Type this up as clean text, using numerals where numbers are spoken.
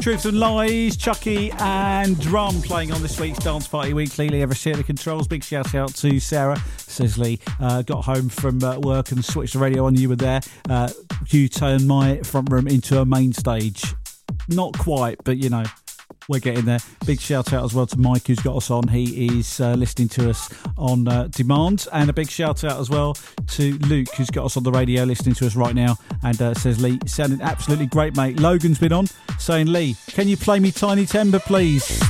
Truth and Lies, Chucky and Drum playing on this week's Dance Party Weekly. Lee Everest here at the controls. Big shout out to Sarah. Says Lee, got home from work and switched the radio on. You were there. You turned my front room into a main stage. Not quite, but you know, we're getting there. Big shout out as well to Mike, who's got us on. He is listening to us on demand. And a big shout out as well to Luke, who's got us on the radio listening to us right now. And says, Lee, sounding absolutely great, mate. Logan's been on saying, Lee, can you play me Tiny Timber, please?